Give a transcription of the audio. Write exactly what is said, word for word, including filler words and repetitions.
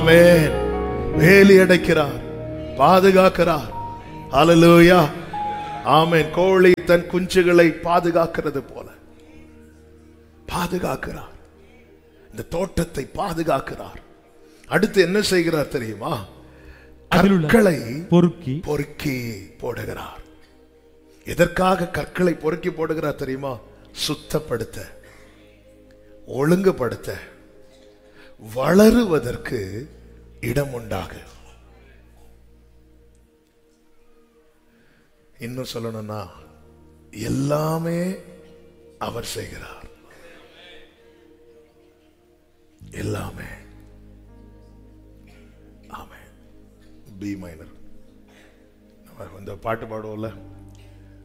ஆமென். வேலி அடைக்கிறார், பாதுகாக்கிறார். ஹல்லேலூயா. ஆமென். கோழி தன் குஞ்சுகளை பாதுகாக்கிறது போல பாதுகாக்கிறார். இந்த தோட்டத்தை பாதுகாக்கிறார். அடுத்து என்ன செய்கிறார் தெரியுமா? கற்களை பொறுக்கி பொறுக்கி போடுகிறார். எதற்காக கற்களை பொறுக்கி போடுகிறார் தெரியுமா? சுத்தப்படுத்த, ஒழுங்குபடுத்த, வளருவதற்கு இடம் உண்டாக. இன்னும் சொல்லணும்னா எல்லாமே அவர் செய்கிறார். எல்லாமே. ஆமென். B minor. நம்ம இந்த பாட்டு பாடுவோம்ல,